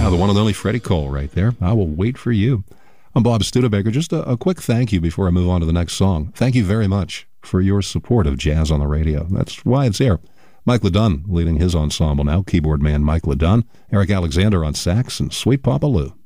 the one and only Freddie Cole right there. I Will Wait for You. I'm Bob Studebaker. Just a quick thank you before I move on to the next song. Thank you very much for your support of Jazz on the Radio. That's why it's here. Mike LeDunn leading his ensemble now. Keyboard man Mike LeDunn. Eric Alexander on sax and Sweet Papa Lou.